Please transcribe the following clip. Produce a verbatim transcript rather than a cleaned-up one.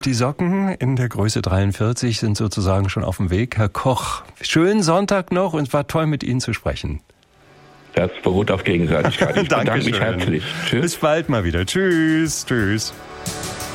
Die Socken in der Größe dreiundvierzig sind sozusagen schon auf dem Weg. Herr Koch, schönen Sonntag noch und es war toll, mit Ihnen zu sprechen. Das beruht auf Gegenseitigkeit. Ich bedanke mich herzlich. Tschüss. Bis bald mal wieder. Tschüss. Tschüss.